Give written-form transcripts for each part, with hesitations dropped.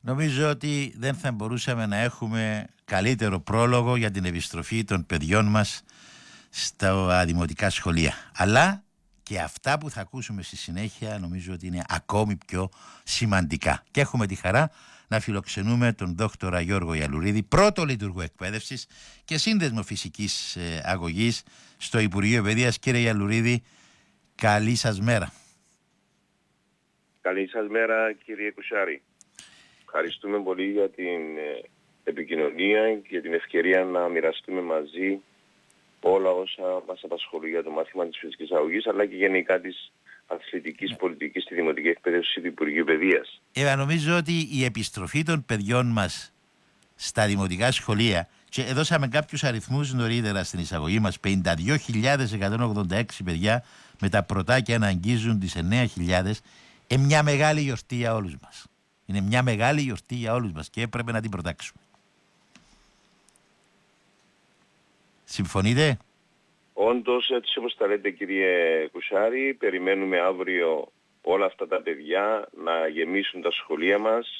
Νομίζω ότι δεν θα μπορούσαμε να έχουμε καλύτερο πρόλογο για την επιστροφή των παιδιών μας στα δημοτικά σχολεία. Αλλά και αυτά που θα ακούσουμε στη συνέχεια νομίζω ότι είναι ακόμη πιο σημαντικά. Και έχουμε τη χαρά να φιλοξενούμε τον δόκτορα Γιώργο Ιαλουρίδη, πρώτο λειτουργό εκπαίδευσης και σύνδεσμο φυσικής αγωγής στο Υπουργείο Παιδείας. Κύριε Ιαλουρίδη, καλή σας μέρα. Καλή σας μέρα, κύριε Κουσάρη. Ευχαριστούμε πολύ για την επικοινωνία και την ευκαιρία να μοιραστούμε μαζί όλα όσα μας απασχολεί για το μάθημα της φυσικής αγωγής, αλλά και γενικά της αθλητικής πολιτικής στη δημοτική εκπαίδευση του Υπουργείου Παιδείας. Νομίζω ότι η επιστροφή των παιδιών μας στα δημοτικά σχολεία, και δώσαμε κάποιους αριθμούς νωρίτερα στην εισαγωγή μας, 52.186 παιδιά με τα πρωτάκια να αγγίζουν τις 9.000, μια μεγάλη γιορτή για όλους μας. Είναι μια μεγάλη γιορτή για όλους μας και έπρεπε να την προτάξουμε. Συμφωνείτε? Όντως, έτσι όπως τα λέτε, κύριε Κουσάρη, περιμένουμε αύριο όλα αυτά τα παιδιά να γεμίσουν τα σχολεία μας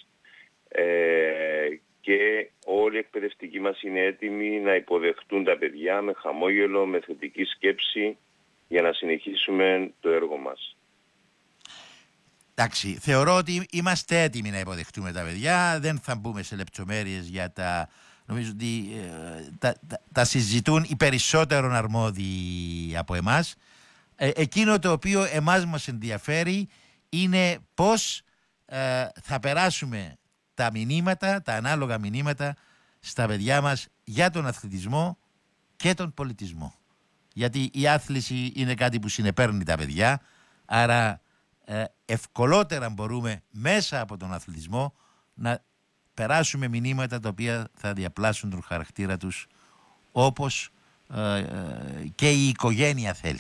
και όλοι οι εκπαιδευτικοί μας είναι έτοιμοι να υποδεχτούν τα παιδιά με χαμόγελο, με θετική σκέψη για να συνεχίσουμε το έργο μας. Εντάξει, θεωρώ ότι είμαστε έτοιμοι να υποδεχτούμε τα παιδιά. Δεν θα μπούμε σε λεπτομέρειες για τα... Νομίζω ότι τα συζητούν οι περισσότερων αρμόδιοι από εμάς. Εκείνο το οποίο εμάς μας ενδιαφέρει είναι πώς θα περάσουμε τα μηνύματα, τα ανάλογα μηνύματα στα παιδιά μας για τον αθλητισμό και τον πολιτισμό. Γιατί η άθληση είναι κάτι που συνεπέρνει τα παιδιά, άρα ευκολότερα μπορούμε μέσα από τον αθλητισμό να περάσουμε μηνύματα τα οποία θα διαπλάσουν τον χαρακτήρα τους όπως και η οικογένεια θέλει.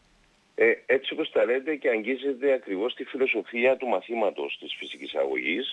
Έτσι όπως τα λέτε και αγγίζεται ακριβώς τη φιλοσοφία του μαθήματος της φυσικής αγωγής,